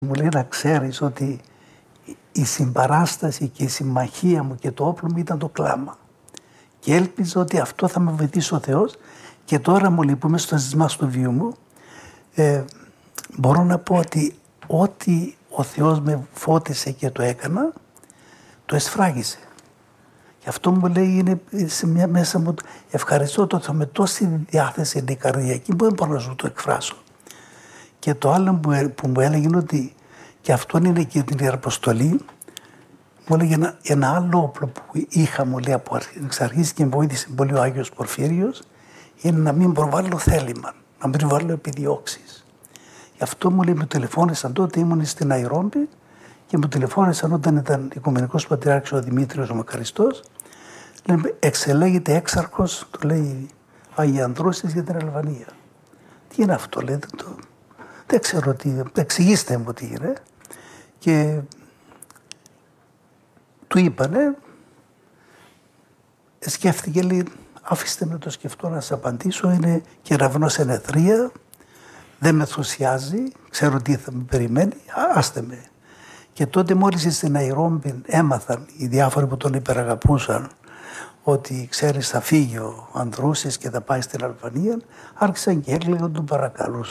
Μου λέει να ξέρεις ότι η συμπαράσταση και η συμμαχία μου και το όπλο μου ήταν το κλάμα. Και έλπιζα ότι αυτό θα με βοηθήσει ο Θεός. Και τώρα μου λέει που είμαι στο ζήτημα του βίου μου, μπορώ να πω ότι ό,τι ο Θεός με φώτισε και το έκανα, το εσφράγισε. Γι' αυτό μου λέει είναι μέσα μου, ευχαριστώ το Θεό με τόση διάθεση είναι η καρδιακή που δεν μπορώ να σου το εκφράσω. Και το άλλο που μου έλεγε είναι ότι και αυτό είναι και την Ιεραποστολή, μου έλεγε ένα άλλο όπλο που είχα, μου λέει από εξ αρχής και με βοήθησε πολύ ο Άγιος Πορφύριος, είναι να μην προβάλλω θέλημα, να μην βάλω επιδιώξεις. Γι' αυτό μου λέει, με τηλεφώνησαν τότε, ήμουν στην Ναϊρόμπι και μου τηλεφώνησαν όταν ήταν Οικουμενικός Πατριάρχης ο Δημήτριος ο Μακαριστός. Λέμε, εξελέγεται έξαρχος, του λέει, Αγιανδρούσης για την Αλβανία. Τι είναι αυτό, λέει, δεν ξέρω τι, εξηγήστε μου τι είναι. Και του είπανε, σκέφτηκε, λέει, αφήστε με το σκεφτώ να σας απαντήσω, είναι κεραυνός ενεθρία, δεν με ενθουσιάζει, ξέρω τι θα με περιμένει, άστε με. Και τότε μόλις στην Ναϊρόμπι έμαθαν οι διάφοροι που τον υπεραγαπούσαν ότι ξέρεις θα φύγει ο Ανδρούσης και θα πάει στην Αλβανία, άρχισαν και έκλαιγαν, τον παρακαλούσαν.